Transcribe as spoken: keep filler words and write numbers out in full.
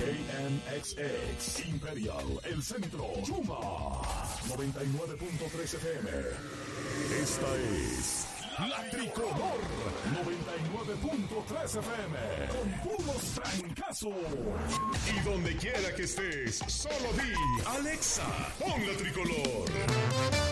A M X X, Imperial, El Centro, Chuma, noventa y nueve punto tres F M. Esta es La Tricolor, noventa y nueve punto tres F M, con puros trancazos. Y donde quiera que estés, solo di, Alexa, pon La Tricolor.